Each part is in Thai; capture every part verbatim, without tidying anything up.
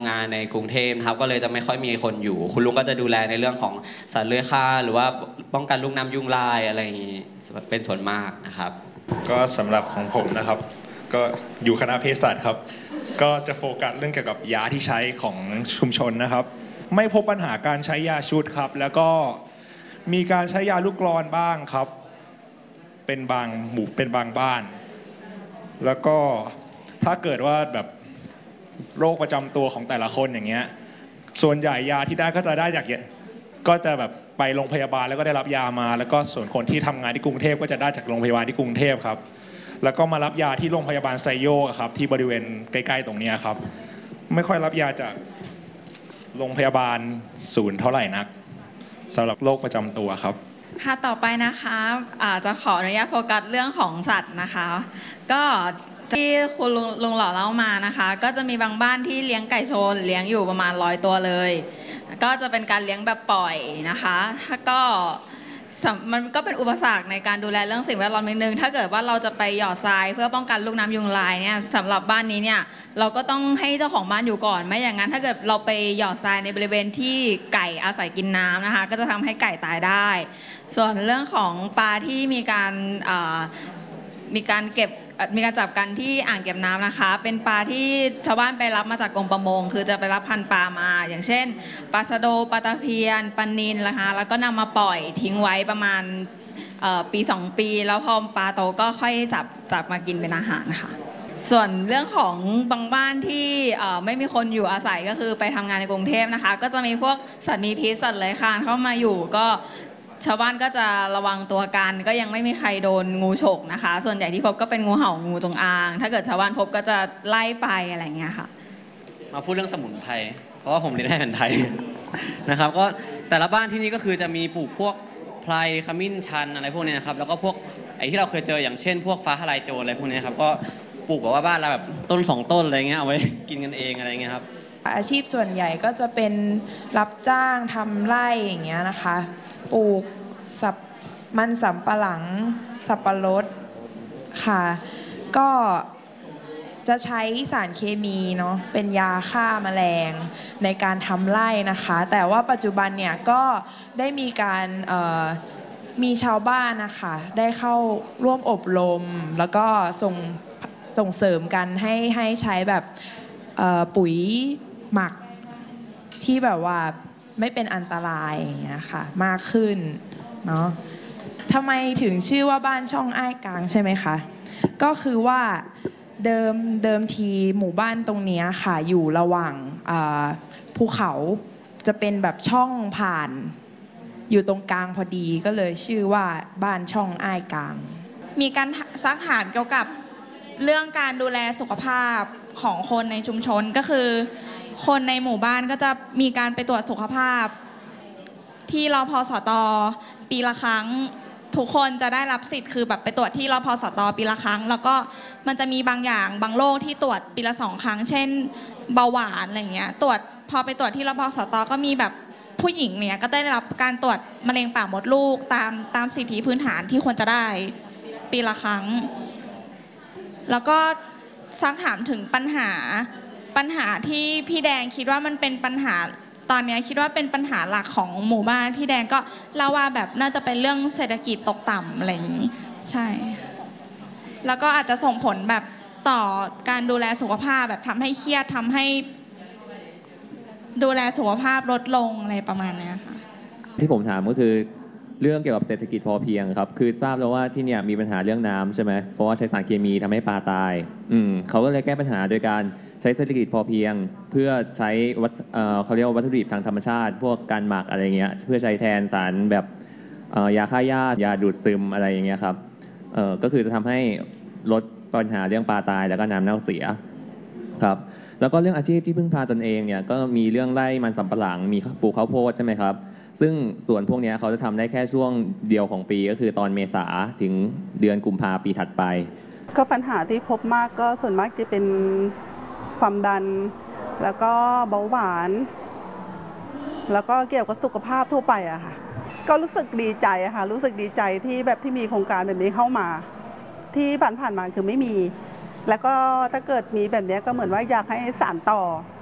งานในกรุงเทพนะครับก็เลยจะไม่ค่อยมีคนอยู่คุณลุงก็จะดูแลในเรื่องของสัตว์เลื้อยคลานหรือว่าป้องกันลูกน้ำยุงลายอะไรอย่างนี้เป็นส่วนมากนะครับก็สำหรับของผมนะครับก็อยู่คณะเภสัชครับก็จะโฟกัสเรื่องเกี่ยวกับยาที่ใช้ของชุมชนนะครับไม่พบปัญหาการใช้ยาชุดครับแล้วก็มีการใช้ยาลูกกลอนบ้างครับเป็นบางหมู่เป็นบางบ้านแล้วก็ถ้าเกิดว่าแบบโรคประจำตัวของแต่ละคนอย่างเงี้ยส่วนใหญ่ยาที่ได้ก็จะได้จากก็จะแบบไปโรงพยาบาลแล้วก็ได้รับยามาแล้วก็ส่วนคนที่ทำงานที่กรุงเทพก็จะได้จากโรงพยาบาลที่กรุงเทพครับแล้วก็มารับยาที่โรงพยาบาลไซโยกครับที่บริเวณใกล้ๆตรงนี้ครับไม่ค่อยรับยาจากโรงพยาบาลศูนย์เท่าไหร่นักสำหรับโรคประจำตัวครับค่ะต่อไปนะคะอาจจะขออนุญาตโฟกัสเรื่องของสัตว์นะคะก็ที่คุณลุงลุงหล่อเล่ามานะคะก็จะมีบางบ้านที่เลี้ยงไก่ชนเลี้ยงอยู่ประมาณร้อยตัวเลยก็จะเป็นการเลี้ยงแบบปล่อยนะคะถ้าก็มันก็เป็นอุปสรรคในการดูแลเรื่องสิ่งแวดล้อมนิดนึงถ้าเกิดว่าเราจะไปหยอดทรายเพื่อป้องกันลูกน้ำยุงลายเนี่ยสำหรับบ้านนี้เนี่ยเราก็ต้องให้เจ้าของบ้านอยู่ก่อนไม่อย่างนั้นถ้าเกิดเราไปหยอดทรายในบริเวณที่ไก่อาศัยกินน้ำนะคะก็จะทำให้ไก่ตายได้ส่วนเรื่องของปลาที่มีการมีการเก็บมีการจับกันที่อ่างเก็บน้ำนะคะเป็นปลาที่ชาวบ้านไปรับมาจากกรมประมงคือจะไปรับพันธุ์ปลามาอย่างเช่นปลาสะโดปลาตะเพียนปลานิลนะคะแล้วก็นำมาปล่อยทิ้งไว้ประมาณปีสองปีแล้วพอปลาโตก็ค่อยจับจับมากินเป็นอาหารค่ะส่วนเรื่องของบางบ้านที่ไม่มีคนอยู่อาศัยก็คือไปทำงานในกรุงเทพนะคะก็จะมีพวกสัตว์มีพิษสัตว์เลื้อยคลานเข้ามาอยู่ก็ชาวบ้านก็จะระวังตัวกันก็ยังไม่มีใครโดนงูฉกนะคะส่วนใหญ่ที่พบก็เป็นงูเห่างูจงอางถ้าเกิดชาวบ้านพบก็จะไล่ไปอะไรเงี้ยค่ะมาพูดเรื่องสมุนไพรเพราะว่าผมเรียนอาหารไทยนะครับก็แต่ละบ้านที่นี่ก็คือจะมีปลูกพวกไพรขมิ้นชันอะไรพวกนี้นะครับแล้วก็พวกไอ้ที่เราเคยเจออย่างเช่นพวกฟ้าทลายโจรอะไรพวกนี้ครับก็ปลูกแบบว่าบ้านเราแบบต้นสองต้นอะไรเงี้ยเอาไว้กินกันเองอะไรเงี้ยครับอาชีพส่วนใหญ่ก็จะเป็นรับจ้างทำไร่อย่างเงี้ยนะคะปลูกสับมันสำปะหลังสับปะรดค่ะก็จะใช้สารเคมีเนาะเป็นยาฆ่าแมลงในการทำไร่นะคะแต่ว่าปัจจุบันเนี่ยก็ได้มีการมีชาวบ้านนะคะได้เข้าร่วมอบรมแล้วก็ส่งส่งเสริมกันให้ให้ใช้แบบปุ๋ยหมักที่แบบว่าไม่เป็นอันตรายอย่างเงี้ยค่ะมากขึ้นเนาะทำไมถึงชื่อว่าบ้านช่องอ้ายกลางใช่ไหมคะก็คือว่าเดิมเดิมทีหมู่บ้านตรงนี้ค่ะอยู่ระหว่างภูเขาจะเป็นแบบช่องผ่านอยู่ตรงกลางพอดีก็เลยชื่อว่าบ้านช่องอ้ายกลางมีการซักถามเกี่ยวกับเรื่องการดูแลสุขภาพของคนในชุมชนก็คือคนในหมู่บ้านก็จะมีการไปตรวจสุขภาพที่รพสต.ปีละครั้งทุกคนจะได้รับสิทธิ์คือแบบไปตรวจที่รพสต.ปีละครั้งแล้วก็มันจะมีบางอย่างบางโรคที่ตรวจปีละสองครั้งเช่นเบาหวานอะไรเงี้ยตรวจพอไปตรวจที่รพสต.ก็มีแบบผู้หญิงเนี่ยก็ได้รับการตรวจมะเร็งปากมดลูกตามตามสิทธิพื้นฐานที่ควรจะได้ปีละครั้งแล้วก็ซักถามถึงปัญหาปัญหาที่พี่แดงคิดว่ามันเป็นปัญหาตอนนี้คิดว่าเป็นปัญหาหลักของหมู่บ้านพี่แดงก็เล่าว่าแบบน่าจะเป็นเรื่องเศรษฐกิจตกต่ำอะไรอย่างนี้ใช่แล้วก็อาจจะส่งผลแบบต่อการดูแลสุขภาพแบบทำให้เครียดทำให้ดูแลสุขภาพลดลงอะไรประมาณนี้ค่ะที่ผมถามก็คือเรื่องเกี่ยวกับเศรษฐกิจพอเพียงครับคือทราบแล้วว่าที่เนี่ยมีปัญหาเรื่องน้ำใช่ไหมเพราะว่าใช้สารเคมีทำให้ปลาตายอืมเขาก็เลยแก้ปัญหาโดยการใช้เศรษฐกิจพอเพียงเพื่อใช้วัตเอ่อเขาเรียกว่าวัตถุดิบทางธรรมชาติพวกการหมักอะไรเงี้ยเพื่อใช้แทนสารแบบเอ่อยาฆ่าหญ้ายาดูดซึมอะไรอย่างเงี้ยครับเอ่อก็คือจะทำให้ลดปัญหาเรื่องปลาตายแล้วก็น้ำเน่าเสียครับแล้วก็เรื่องอาชีพที่พึ่งพาตนเองเนี่ยก็มีเรื่องไร่มันสำปะหลังมีปลูกข้าวโพดใช่ไหมครับซึ่งส่วนพวกนี้เขาจะทำได้แค่ช่วงเดียวของปีก็คือตอนเมษาถึงเดือนกุมภาปีถัดไปก็ปัญหาที่พบมากก็ส่วนมากจะเป็นความดันแล้วก็เบาหวานแล้วก็เกี่ยวกับสุขภาพทั่วไปอะค่ะก็รู้สึกดีใจอะค่ะรู้สึกดีใจที่แบบที่มีโครงการแบบนี้เข้ามาที่ผ่านๆมาคือไม่มีแล้วก็ถ้าเกิดมีแบบนี้ก็เหมือนว่าอยากให้สานต่อ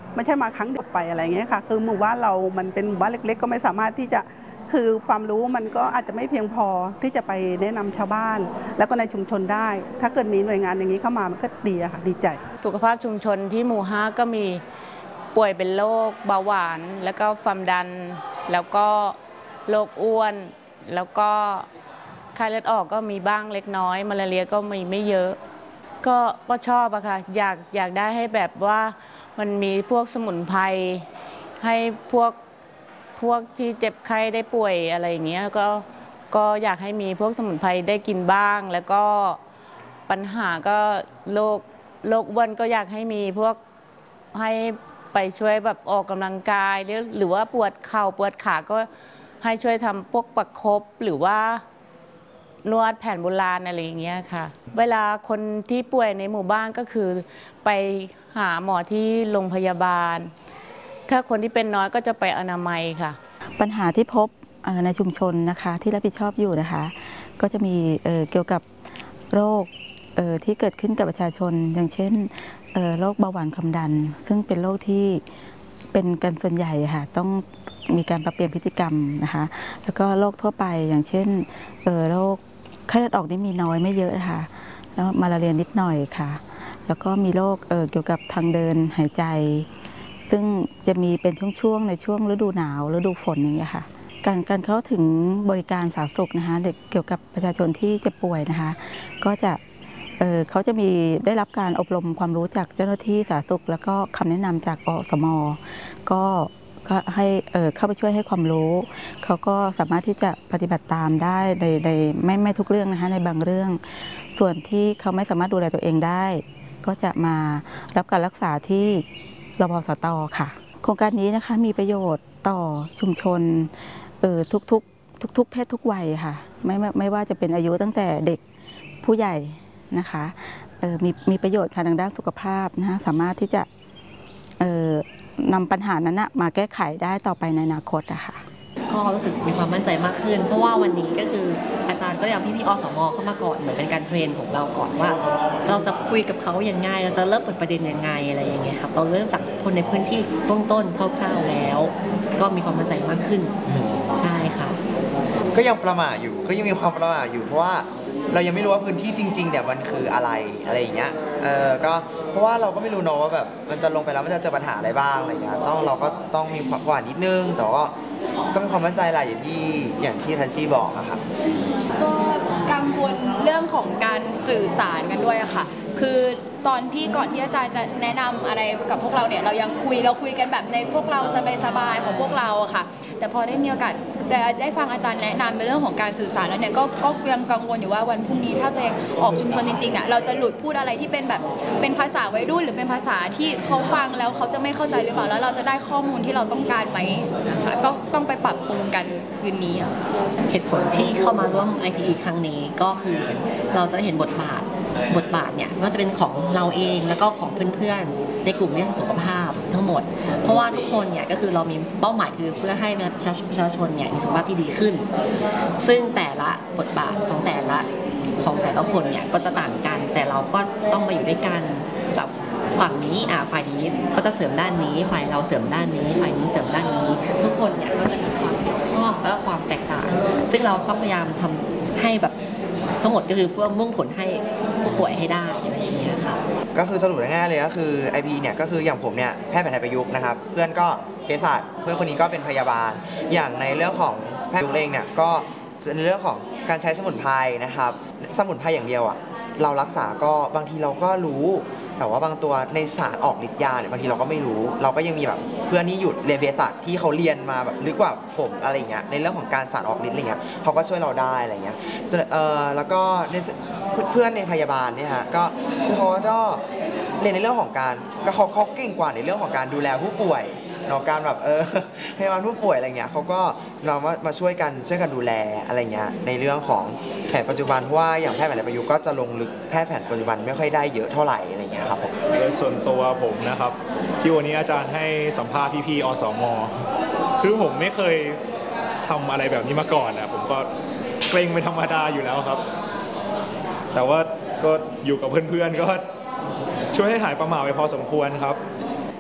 ไม่ใช่มาครั้งเดียวไปอะไรเงี้ยค่ะคือหมู่บ้านเรามันเป็นหมู่บ้านเล็กๆก็ไม่สามารถที่จะคือความรู้มันก็อาจจะไม่เพียงพอที่จะไปแนะนำชาวบ้านแล้วก็ในชุมชนได้ถ้าเกิดมีหน่วยงานอย่างนี้เข้ามามันก็ดีอะค่ะดีใจสุขภาพชุมชนที่หมู่ห้าก็มีป่วยเป็นโรคเบาหวานแล้วก็ความดันแล้วก็โรคอ้วนแล้วก็ไข้เลือดออกก็มีบ้างเล็กน้อยมาลาเรียก็มีไม่เยอะก็ก็ชอบอะค่ะอยากอยากได้ให้แบบว่ามันมีพวกสมุนไพรให้พวกพวกที่เจ็บไข้ได้ป่วยอะไรอย่างเงี้ยก็ก็อยากให้มีพวกสมุนไพรได้กินบ้างแล้วก็ปัญหาก็โรคโรคอ้วนก็อยากให้มีพวกให้ไปช่วยแบบออกกำลังกายหรือหรือว่าปวดเข่าปวดขาก็ให้ช่วยทำพวกประคบหรือว่านวดแผนโบราณอะไรอย่างเงี้ยค่ะเวลาคนที่ป่วยในหมู่บ้านก็คือไปหาหมอที่โรงพยาบาลถ้าคนที่เป็นน้อยก็จะไปอนามัยค่ะปัญหาที่พบในชุมชนนะคะที่รับผิดชอบอยู่นะคะก็จะมีเกี่ยวกับโรคที่เกิดขึ้นกับประชาชนอย่างเช่นโรคเบาหวานความดันซึ่งเป็นโรคที่เป็นกันส่วนใหญ่ค่ะต้องมีการปรับเปลี่ยนพฤติกรรมนะคะแล้วก็โรคทั่วไปอย่างเช่นโรคไข้เลือดออกนี่มีน้อยไม่เยอะนะคะแล้วมาลาเรียนิดหน่อยค่ะแล้วก็มีโรคเกี่ยวกับทางเดินหายใจซึ่งจะมีเป็นช่วงๆในช่วงฤดูหนาวฤดูฝนอย่างเงี้ยค่ะการการเข้าถึงบริการสาธารณสุขนะคะเด็กเกี่ยวกับประชาชนที่เจ็บป่วยนะคะก็จะเเขาจะมีได้รับการอบรมความรู้จากเจ้าหน้าที่สาธารณสุขแล้วก็คำแนะนำจากอสม.ก็ก็ให้เข้าไปช่วยให้ความรู้เขาก็สามารถที่จะปฏิบัติตามได้ในในไม่ไม่ทุกเรื่องนะคะในบางเรื่องส่วนที่เขาไม่สามารถดูแลตัวเองได้ก็จะมารับการรักษาที่รพสต.ค่ะโครงการนี้นะคะมีประโยชน์ต่อชุมชนเอ่อทุกๆทุกๆเพศทุกวัยค่ะไม่ไม่ไม่ว่าจะเป็นอายุตั้งแต่เด็กผู้ใหญ่นะคะเอ่อมีมีประโยชน์ค่ะทางด้านสุขภาพนะคะสามารถที่จะเอ่อนำปัญหานั้นนะมาแก้ไขได้ต่อไปในอนาคตอะค่ะก็รู้สึกมีความมั่นใจมากขึ้นเพราะว่าวันนี้ก็คืออาจารย์ก็ยังพี่ๆอสม.เข้ามาก่อนเหมือนเป็นการเทรนของเราก่อนว่าเราจะคุยกับเขายังไงเราจะเริ่มเปิดประเด็นยังไงอะไรอย่างเงี้ยครับเราเริ่มจากคนในพื้นที่เบื้องต้นคร่าวๆแล้วก็มีความมั่นใจมากขึ้นใช่ค่ะก็ยังประมาทอยู่ก็ยังมีความประมาทอยู่เพราะว่าเรายังไม่รู้ว่าพื้นที่จริงๆเนี่ยมันคืออะไรอะไรอย่างเงี้ยเออก็เพราะว่าเราก็ไม่รู้เนาะว่าแบบมันจะลงไปแล้วมันจะเจอปัญหาอะไรบ้างอะไรเงี้ยต้องเราก็ต้องมีความหวานนิดนึงแต่ว่าก็มีความมั่นใจแหละอย่างที่อย่างที่ทัชชี่บอกอะครับก็กังวลเรื่องของการสื่อสารกันด้วยอะค่ะคือตอนที่ก่อนที่อาจารย์จะแนะนำอะไรกับพวกเราเนี่ยเรายังคุยเราคุยกันแบบในพวกเราสบายๆของพวกเราอะค่ะแต่พอได้มีโอกาสแต่ได้ฟังอาจารย์แนะนำในเรื่องของการสื่อสารแล้วเนี่ยก็ก็ยังกังวลอยู่ว่าวันพรุ่งนี้ถ้าตัวเองออกชุมชนจริงๆอ่ะเราจะหลุดพูดอะไรที่เป็นแบบเป็นภาษาวัยรุ่นหรือเป็นภาษาที่เขาฟังแล้วเขาจะไม่เข้าใจหรือเปล่าแล้วเราจะได้ข้อมูลที่เราต้องการไหมนะคะก็ต้องไปปรับปรุงกันคืนนี้เหตุผลที่เข้ามาร่วม ไอ พี อี ครั้งนี้ก็คือเราจะเห็นบทบาทบทบาทเนี่ยว่าจะเป็นของเราเองแล้วก็ของเพื่อนๆในกลุ่มวิทยาสุขภาพทั้งหมดเพราะว่าทุกคนเนี่ยก็คือเรามีเป้าหมายคือเพื่อให้ประชาชนเนี่ยมีสุขภาพที่ดีขึ้นซึ่งแต่ละบทบาทของแต่ละของแต่ละคนเนี่ยก็จะต่างกันแต่เราก็ต้องมาอยู่ด้วยกันแบบฝั่งนี้อ่ะฝ่ายนี้ก็จะเสริมด้านนี้ฝ่ายเราเสริมด้านนี้ฝ่ายนี้เสริมด้านนี้ทุกคนเนี่ยก็จะมีความเกี่ยวข้องและความแตกต่างซึ่งเราต้องพยายามทำให้แบบทั้งหมดก็คือเพื่อมุ่งผลให้ผู้ป่วยให้ได้อะไรอย่างเงี้ยค่ะก็คือสรุปง่ายๆเลยก็คือ ไอ พี เนี่ยก็คืออย่างผมเนี่ยแพทย์แผนไทยประยุกต์นะครับเพื่อนก็เภสัชเพื่อนคนนี้ก็เป็นพยาบาลอย่างในเรื่องของแพทย์เองเนี่ยก็ในเรื่องของการใช้สมุนไพรนะครับสมุนไพรอย่างเดียวอ่ะเรารักษาก็บางทีเราก็รู้แต่ว่าบางตัวในสารออกฤทธิ์ยาเนี่ยบางทีเราก็ไม่รู้เราก็ยังมีแบบเพื่อนที่หยุดเรียนเภสัชที่เขาเรียนมาแบบลึกกว่าผมอะไรเงี้ยในเรื่องของการสารออกฤทธิ์อะไรเงี้ยเขาก็ช่วยเราได้อะไรเงี้ยเออแล้วก็เพื่อนในพยาบาลเนี่ยฮะก็เขาก็เรียนในเรื่องของการก็เขาเขาเก่งกว่าในเรื่องของการดูแลผู้ป่วยเนาะการแบบเออพยาบาลผู้ป่วยอะไรเงี้ยเขาก็เรามามาช่วยกันช่วยกันดูแลอะไรเงี้ยในเรื่องของแผนปัจจุบันเพราะว่าอย่างแพทย์แผนประยุกต์ก็จะลงลึกแพทย์แผนปัจจุบันไม่ค่อยได้เยอะเท่าไหร่อะไรเงี้ยครับผมโดยส่วนตัวผมนะครับที่วันนี้อาจารย์ให้สัมภาษณ์พี่ๆอสม.คือผมไม่เคยทำอะไรแบบนี้มาก่อนนะผมก็เกรงเป็นธรรมดาอยู่แล้วครับแต่ว่าก็อยู่กับเพื่อนๆก็ช่วยให้หายประหม่าไปพอสมควรครับก็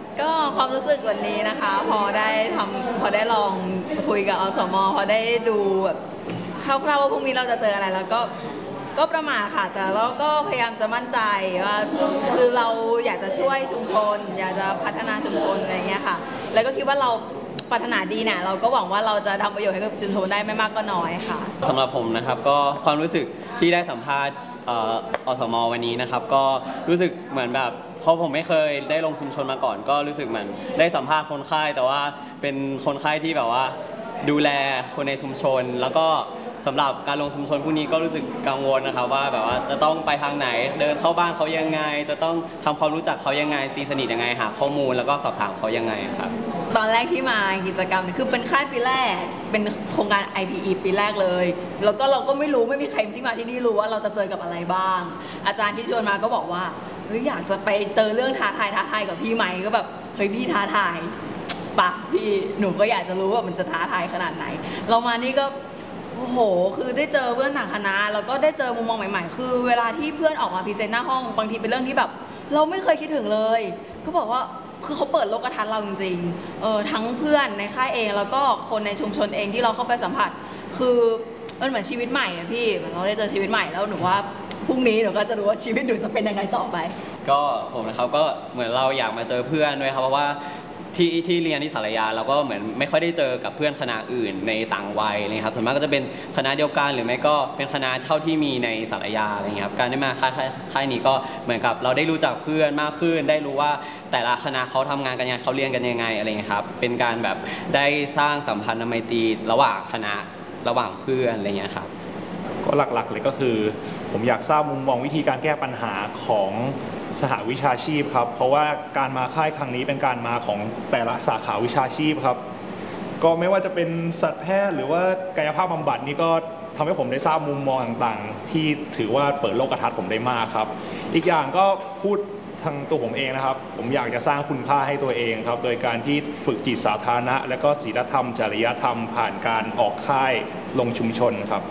ความรู้สึกวันนี้นะคะ พอได้ทำพอได้ลองคุยกับอสมพอได้ดูแบบคร่าวๆว่าพรุ่งนี้เราจะเจออะไรแล้วก็ก็ประมาทค่ะแต่เราก็พยายามจะมั่นใจว่าคือเราอยากจะช่วยชุมชน อยากจะพัฒนาชุมชนอะไรเงี้ยค่ะแล้วก็คิดว่าเราปรารถนาดีเนี่ยเราก็หวังว่าเราจะทำประโยชน์ให้กับชุมชนได้ไม่มากก็น้อยค่ะสำหรับผมนะครับก็ความรู้สึกที่ได้สัมภาษณ์เอ่ออสมวันนี้นะครับก็รู้สึกเหมือนแบบเพราะผมไม่เคยได้ลงชุมชนมาก่อนก็รู้สึกเหมือนได้สัมภาษณ์คนไข้แต่ว่าเป็นคนไข้ที่แบบว่าดูแลคนในชุมชนแล้วก็สำหรับการลงชุมชนพวกนี้ก็รู้สึกกังวลนะครับว่าแบบว่าจะต้องไปทางไหนเดินเข้าบ้านเขายังไงจะต้องทำความรู้จักเขายังไงตีสนิทยังไงหาข้อมูลแล้วก็สอบถามเขายังไงครับตอนแรกที่มากิจกรรมคือเป็นค่ายปีแรกเป็นโครงการ ไอ พี อี ปีแรกเลยแล้วก็เราก็ไม่รู้ไม่มีใครที่มาที่นี่รู้ว่าเราจะเจอกับอะไรบ้างอาจารย์ที่ชวนมาก็บอกว่าเฮ้ยอยากจะไปเจอเรื่องท้าทายท้าทายกับพี่ไหมก็แบบเฮ้ยพี่ท้าทายปะพี่หนูก็อยากจะรู้ว่ามันจะท้าทายขนาดไหนเรามานี่ก็โอ้โหคือได้เจอเพื่อนต่างคณะแล้วก็ได้เจอมุมมองใหม่ๆคือเวลาที่เพื่อนออกมาพรีเซนต์หน้าห้องบางทีเป็นเรื่องที่แบบเราไม่เคยคิดถึงเลยก็บอกว่าคือเขาเปิดโลกทัศน์เราจริงๆเออทั้งเพื่อนในค่ายเองแล้วก็คนในชุมชนเองที่เราเข้าไปสัมผัสคือมันเหมือนชีวิตใหม่อะพี่เราได้เจอชีวิตใหม่แล้วหนูว่าพรุ่งนี้หนูก็จะรู้ว่าชีวิตหนูจะเป็นยังไงต่อไปก็ผมนะครับก็เหมือนเราอยากมาเจอเพื่อนด้วยครับเพราะว่าที่ที่เรียนที่สารยาเราก็เหมือนไม่ค่อยได้เจอกับเพื่อนคณะอื่นในต่างวัยเลยครับส่วนมากก็จะเป็นคณะเดียวกันหรือไม่ก็เป็นคณะเท่าที่มีในสารยาอะไรอย่างเงี้ยครับการได้มาค่ายค่ายนี้ก็เหมือนกับเราได้รู้จักเพื่อนมากขึ้นได้รู้ว่าแต่ละคณะเขาทำงานกันยังไงเขาเรียนกันยังไงอะไรอย่างเงี้ยครับเป็นการแบบได้สร้างสัมพันธ์ไมตรีระหว่างคณะระหว่างเพื่อนอะไรอย่างเงี้ยครับก็หลักๆเลยก็คือผมอยากทราบมุมมองวิธีการแก้ปัญหาของสหวิชาชีพครับเพราะว่าการมาค่ายครั้งนี้เป็นการมาของแต่ละสาขาวิชาชีพครับก็ไม่ว่าจะเป็นสัตวแพทย์หรือว่ากายภาพบำบัดนี่ก็ทำให้ผมได้ทราบมุมมองต่างๆที่ถือว่าเปิดโลกทัศน์ผมได้มากครับอีกอย่างก็พูดทางตัวผมเองนะครับผมอยากจะสร้างคุณค่าให้ตัวเองครับโดยการที่ฝึกจิตสาธารณะและก็ศีลธรรมจริยธรรมผ่านการออกค่ายลงชุมชนครับ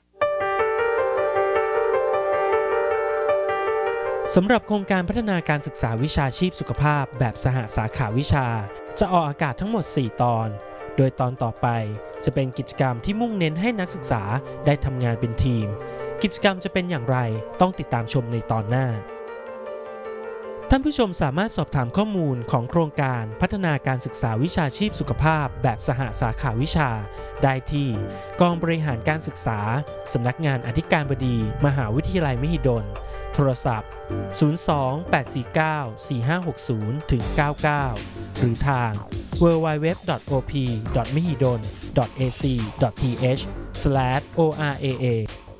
สำหรับโครงการพัฒนาการศึกษาวิชาชีพสุขภาพแบบสหสาขาวิชาจะออกอากาศทั้งหมดสี่ตอนโดยตอนต่อไปจะเป็นกิจกรรมที่มุ่งเน้นให้นักศึกษาได้ทำงานเป็นทีมกิจกรรมจะเป็นอย่างไรต้องติดตามชมในตอนหน้าท่านผู้ชมสามารถสอบถามข้อมูลของโครงการพัฒนาการศึกษาวิชาชีพสุขภาพแบบสหสาขาวิชาได้ที่กองบริหารการศึกษาสำนักงานอธิการบดีมหาวิทยาลัยมหิดลโทรศัพท์ ศูนย์ สอง แปด สี่ เก้า สี่ ห้า หก ศูนย์ ถึง เก้า เก้า หรือทาง ดับเบิลยู ดับเบิลยู ดับเบิลยู ดอท โอ พี ดอท มหิดล ดอท เอ ซี ดอท ที เอช สแลช โอ อาร์ เอ เอ